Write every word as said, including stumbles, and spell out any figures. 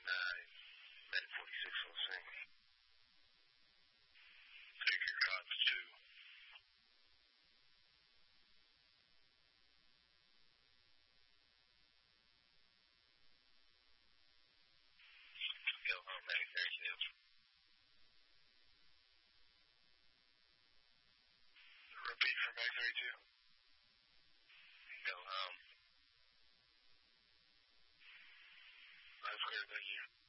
nine, eleven forty-six on the single. Take your cops two. Go home, Mac thirty-two. Repeat for Mac thirty-two. Go home. That's clear, thank you.